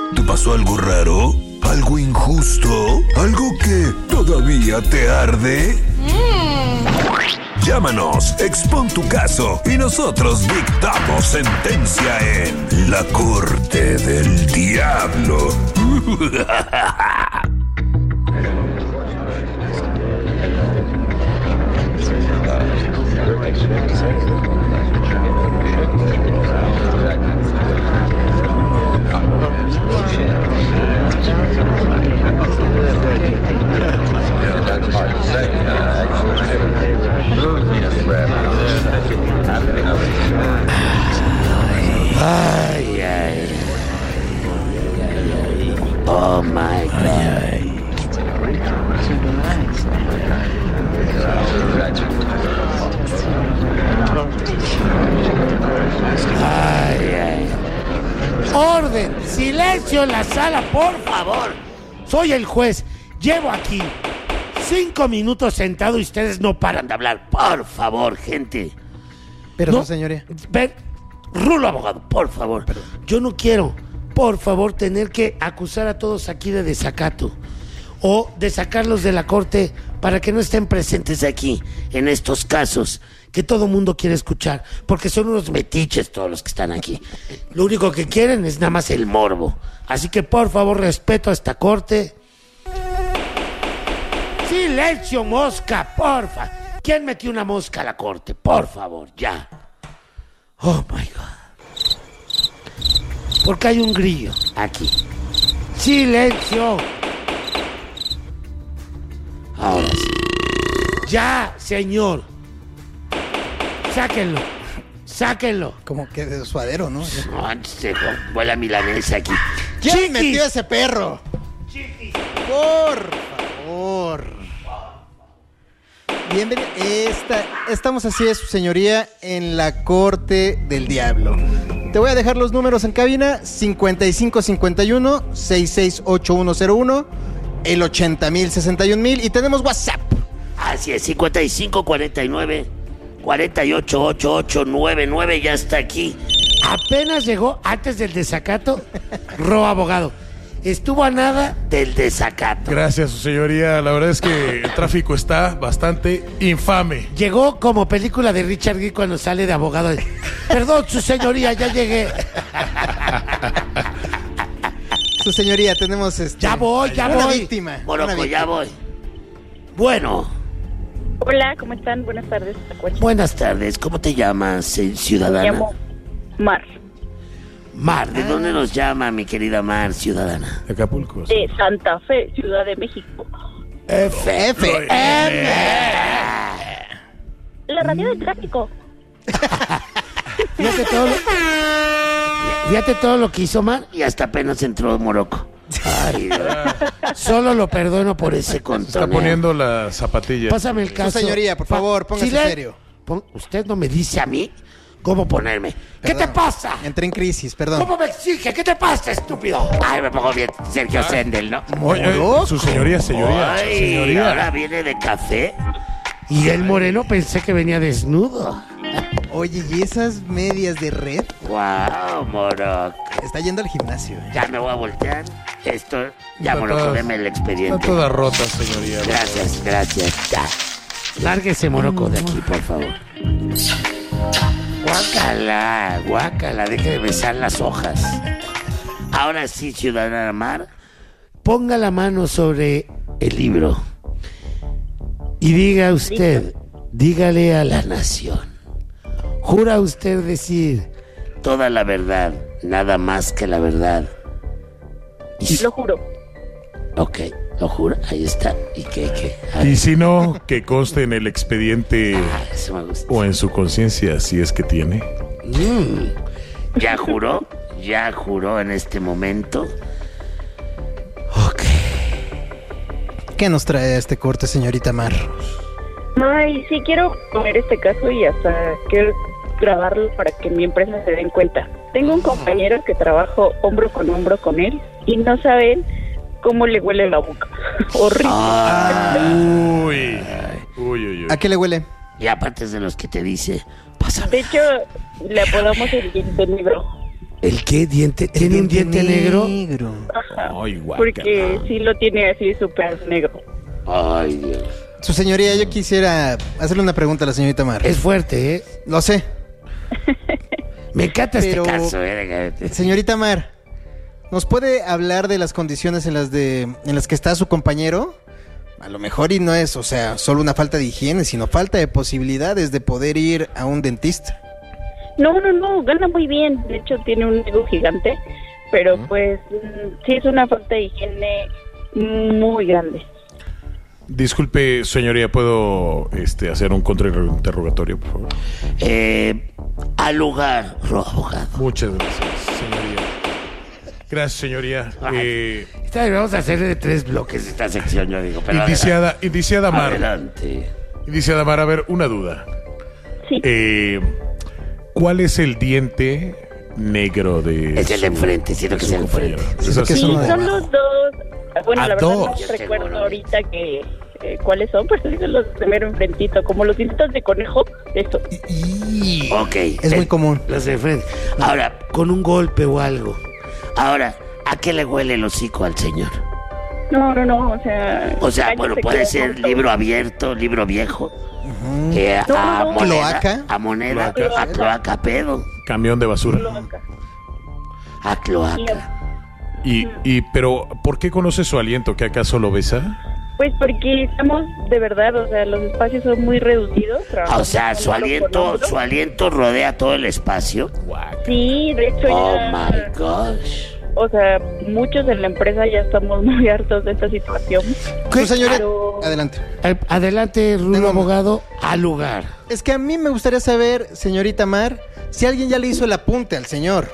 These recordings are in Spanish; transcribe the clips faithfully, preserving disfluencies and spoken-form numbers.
¿Te pasó algo raro? ¿Algo injusto? ¿Algo que todavía te arde? Mm. Llámanos, expon tu caso y nosotros dictamos sentencia en La Corte del Diablo. Ay, ay. Oh my God. Ay, ay. Orden, silencio en la sala, por favor. Soy el juez. Llevo aquí cinco minutos sentado y ustedes no paran de hablar. Por favor, gente. Pero, no, señoría. Ven, Rulo, abogado, por favor. Perdón. Yo no quiero, por favor, tener que acusar a todos aquí de desacato o de sacarlos de la corte para que no estén presentes aquí en estos casos que todo mundo quiere escuchar, porque son unos metiches todos los que están aquí. Lo único que quieren es nada más el morbo. Así que, por favor, respeto a esta corte. Silencio, mosca, porfa. ¿Quién metió una mosca a la corte? Por favor, ya. Oh my God. Porque hay un grillo aquí. Silencio. Ahora sí. Ya, señor. Sáquenlo. Sáquenlo. Como que de suadero, ¿no? No, antes se vuela milanesa aquí. ¿Quién Chiquis. metió ese perro? Chiquis. Por favor. Bienvenido. Esta, estamos así es, su señoría, en la Corte del Diablo. Te voy a dejar los números en cabina: cincuenta y cinco cincuenta y uno, sesenta y seis ochenta y uno cero uno, el ochenta mil sesenta y un mil, y tenemos WhatsApp. Así es, cincuenta y cinco cuarenta y nueve, cuarenta y ocho ochenta y ocho noventa y nueve, ya está aquí. Apenas llegó antes del desacato, Ro, abogado. Estuvo a nada del desacato. Gracias, su señoría. La verdad es que el tráfico está bastante infame. Llegó como película de Richard Gere cuando sale de abogado. Perdón, su señoría, ya llegué. Su señoría, tenemos este, Ya voy, ya una voy. víctima. Moroco, una víctima. ya voy. Bueno. Hola, ¿cómo están? Buenas tardes. Buenas tardes. ¿Cómo te llamas, eh, ciudadana? Me llamo Mar. Mar, ¿de ah. dónde nos llama, mi querida Mar, ciudadana? De Acapulco. Sí. De Santa Fe, Ciudad de México. F F M. La radio de tráfico. Fíjate todo, lo, fíjate todo lo que hizo Mar y hasta apenas entró Moroco. Ay, solo lo perdono por ese contoneo. Se está poniendo la zapatilla. Pásame el caso. Su señoría, por favor, póngase si le, serio. Pon, usted no me dice a mí cómo ponerme. ¿Qué Perdón, te pasa? Entré en crisis, perdón. ¿Cómo me exige? ¿Qué te pasa, estúpido? Ay, me pongo bien Sergio ah. Sendel, ¿no? Muy, eh, su señoría, señoría. Ay, señoría. Ahora viene de café. Y el moreno pensé que venía desnudo. Oye, ¿y esas medias de red? Wow, Moroco. Está yendo al gimnasio. ¿eh? Ya me voy a voltear. Esto, ya Moroco, deme el expediente. Está toda rota, señoría. Gracias, gracias. Ya. Lárguese, Moroco, de aquí, por favor. Guácala, guácala, deje de besar las hojas. Ahora sí, ciudadana Mar, ponga la mano sobre el libro y diga usted, dígale a la nación, ¿jura usted decir toda la verdad, nada más que la verdad? Y... Lo juro. Ok, lo juro, ahí está. ¿Y qué, qué? Y si no, que conste en el expediente ah, eso me gusta. O en su conciencia, si es que tiene. Mm. ¿Ya juró? ¿Ya juró en este momento? Ok. ¿Qué nos trae a este corte, señorita Mar? Ay, sí, quiero poner este caso y hasta quiero grabarlo para que mi empresa se den cuenta. Tengo un compañero que trabajo hombro con hombro con él y no saben cómo le huele la boca. Horrible. Ah, uy. Uy, uy, uy. ¿A qué le huele? Y aparte es de los que te dice, pásame. De hecho, le apodamos el diente negro. ¿El qué? ¿Diente? ¿Tiene El un diente negro? negro. Ay, guau. Porque sí lo tiene así súper negro. Ay, Dios. Su señoría, yo quisiera hacerle una pregunta a la señorita Mar. Es fuerte, ¿eh? Lo sé. Me encanta Pero- este caso, ¿eh? Señorita Mar, ¿nos puede hablar de las condiciones en las de en las que está su compañero? A lo mejor y no es, o sea, solo una falta de higiene, sino falta de posibilidades de poder ir a un dentista. No, no, no, gana muy bien. De hecho, tiene un ego gigante. Pero pues mm, sí es una falta de higiene muy grande. Disculpe, señoría, ¿puedo este, hacer un contrainterrogatorio, por favor? Eh, al lugar, ro- abogado. Muchas gracias, señoría. Gracias, señoría. Eh, Esta vez vamos a hacer de tres bloques esta sección, yo digo. Pero indiciada, indiciada Mar. adelante. Indiciada Mar, a ver, una duda. Sí. Eh, ¿Cuál es el diente negro de Es el su- enfrente, siento de que su es el compañero? enfrente. ¿Es así? que Sí, uno de son abajo. los dos. Bueno, Ah, la verdad dos. no recuerdo ahorita que eh, cuáles son, pero son los de mero enfrentito, como los dientitos de conejo, eso. Y- Ok. Es muy eh, común. Los de frente. Ahora, con un golpe o algo. Ahora, ¿a qué le huele el hocico al señor? No, no, no, o sea... O sea, cállese bueno, que puede lo ser monto. libro abierto, libro viejo. Eh, No, a no, no. moneda, ¿Cloaca? a moneda, Cloaca. a cloaca pedo, Camión de basura. Cloaca. a cloaca. Y, y, pero, ¿por qué conoce su aliento? ¿Que acaso lo besa? Pues porque estamos, de verdad, o sea, los espacios son muy reducidos. Ah, o trabajamos sea, su hombro con aliento, hombro. su aliento rodea todo el espacio. Sí, de hecho Oh ya... my gosh. O sea, muchos en la empresa ya estamos muy hartos de esta situación. Su señoría, Pero- adelante. Eh, Adelante, Rulo Tengo- abogado, al lugar. Es que a mí me gustaría saber, señorita Mar, si alguien ya le hizo el apunte al señor.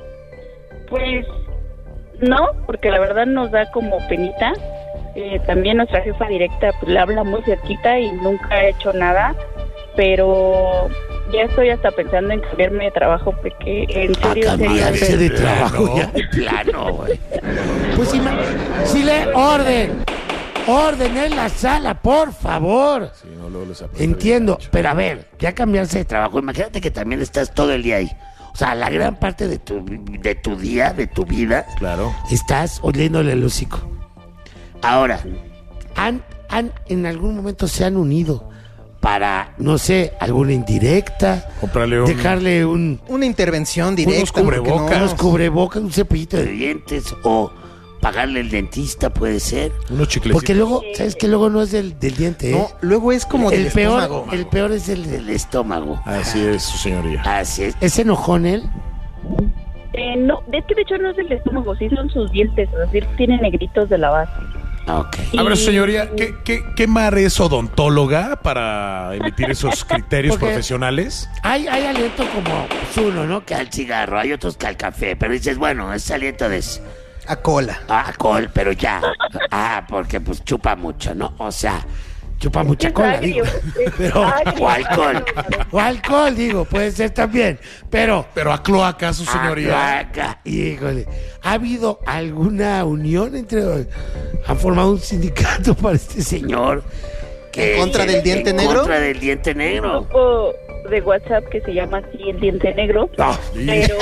Pues no, porque la verdad nos da como penita. Eh, también nuestra jefa directa pues, le habla muy cerquita y nunca ha hecho nada. Pero ya estoy hasta pensando en cambiarme de trabajo porque en A serio sería... cambiarse de de trabajo plano. ya de plano, güey. Pues si, ma- si le orden, orden en la sala, por favor. Sí, no, luego les aprieta Entiendo, bien gacho. pero a ver, ya cambiarse de trabajo, imagínate que también estás todo el día ahí. O sea, la gran parte de tu, de tu día, de tu vida, Claro. estás oyéndole el hocico. Ahora, han, han, en algún momento se han unido para, no sé, alguna indirecta, Comprarle un... dejarle un, Una intervención directa. ¿por qué no? cubrebocas. unos cubrebocas, un cepillito de dientes, o pagarle el dentista, puede ser. Unos chiclecitos. Porque luego, ¿sabes qué? Luego no es del, del diente, ¿eh? No, luego es como el del peor, estómago. el peor es el del estómago. Así es, su señoría. Así es. ¿Es enojón él? Eh, no, es que de hecho no es del estómago, sí son sus dientes, es decir, tiene negritos de la base. Ok. A ver, señoría, ¿qué, qué, qué Mar es odontóloga para emitir esos criterios Porque- profesionales? Hay, hay aliento como pues, uno, ¿no? Que al cigarro, hay otros que al café, pero dices, bueno, es aliento de A cola. ah, alcohol, pero ya. Ah, porque pues chupa mucho, ¿no? O sea, chupa mucha Es cola, agrio, digo. es Pero, agrio. o alcohol. O alcohol, digo, puede ser también. Pero Pero a cloaca, su señoría. Acá, híjole. ¿Ha habido alguna unión entre... ¿Han formado un sindicato para este señor? ¿En contra del diente en negro? contra del diente Un negro. grupo de WhatsApp que se ama así el diente negro, No, pero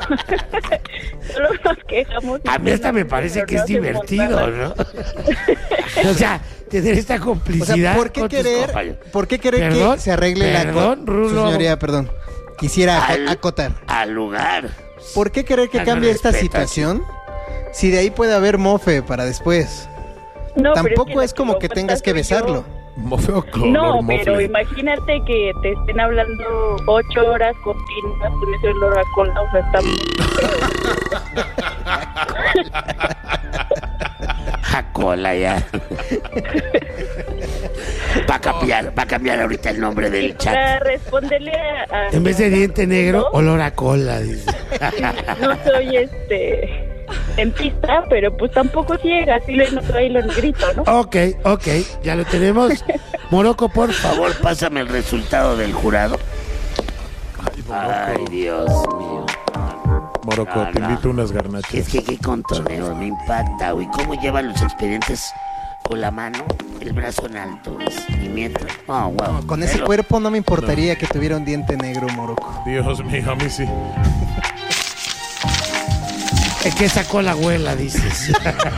solo nos quejamos. a mí hasta me parece que es divertido, ¿no? O sea, tener esta O sea, complicidad ¿por qué con tus querer, compañeros. ¿por qué querer Perdón, que se arregle la perdón, co- Rulo. Su señoría, perdón. Quisiera aco- Al- acotar. Al lugar. ¿Por qué querer que Algo cambie esta respetas. situación? Si de ahí puede haber mofe para después. No, pero Tampoco la es como que lo tengas que cuenta soy yo. besarlo. Mofeo color No, mofle. pero imagínate que te estén hablando ocho horas continuas con ese olor a cola, o sea, está muy A cola ya. Va a cambiar, va a cambiar ahorita el nombre del chat. Para responderle a, a- En vez de diente negro, ¿no? olor a cola, dice. No soy este dentista, pero pues tampoco ciega, así le noto ahí lo negrito, ¿no? Ok, ok, ya lo tenemos. Moroco, por favor, pásame el resultado del jurado. Ay, Dios mío. Moroco, No, te no. invito unas Es garnachas. que qué contoneo, me impacta, güey. ¿Cómo llevan los expedientes con la mano, el brazo en alto? Y mientras... Oh, wow. Con ese Velo. cuerpo no me importaría que tuviera un diente negro, Moroco. Dios mío, a mí sí. Es que sacó la abuela, dices.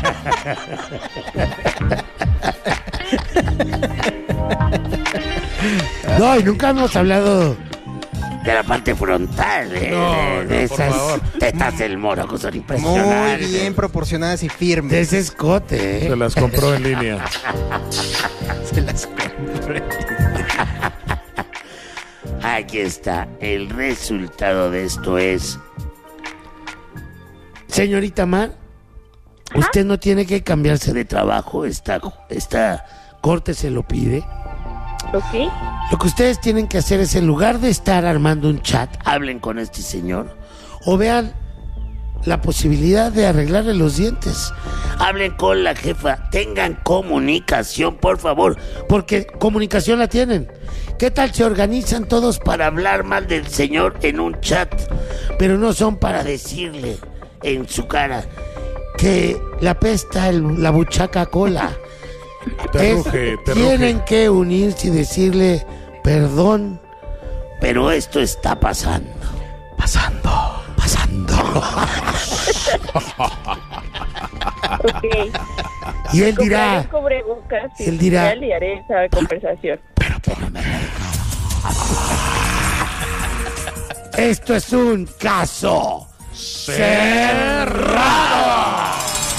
No, y nunca hemos hablado de la parte frontal, ¿eh? No, de, de no, por esas favor. tetas del moro, que son Muy impresionantes. bien proporcionadas y De firmes. ese escote, ¿eh? Se las compró en línea. Se las compré. Aquí está. El resultado de esto es... Señorita Mar, usted no tiene que cambiarse de trabajo. Esta, esta corte se lo pide. Ok. Lo que ustedes tienen que hacer es, en lugar de estar armando un chat, hablen con este señor o vean la posibilidad de arreglarle los dientes. Hablen con la jefa, tengan comunicación, por favor, porque comunicación la tienen. ¿Qué tal se organizan todos para hablar mal del señor en un chat, pero no son para decirle en su cara que le apesta el- la buchaca cola? Te Es- ruge, te tienen ruge. que unirse y decirle perdón, pero esto está pasando. Pasando. Pasando. Ok. Y él Compraré dirá, un cubrebocas y él dirá- ya le haré esa conversación. esto es un caso cerrado.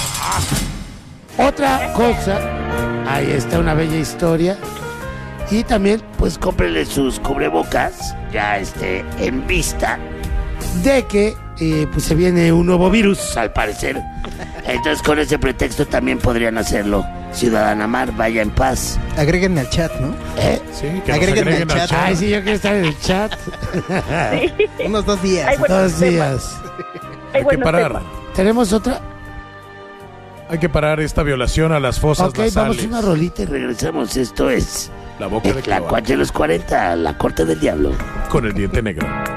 Otra cosa, ahí está una bella historia. Y también, pues, cómprenle sus cubrebocas, ya esté en vista de que eh, pues se viene un nuevo virus, al parecer. Entonces, con ese pretexto también podrían hacerlo. Ciudadana Mar, vaya en paz. Agréguenme al chat, ¿no? ¿Eh? Sí, que nos Agréguenme agreguen al al chat. Ay, chat. sí, yo quiero estar en el chat. Unos dos días. Ay, bueno, Dos días. Hay Hay que buenos parar. temas. ¿Tenemos otra? Hay que parar esta violación a las fosas Ok, vamos nasales. a una rolita y regresamos. Esto es La boca de La cloaca Cuache de los cuarenta, la corte del diablo. con el diente negro.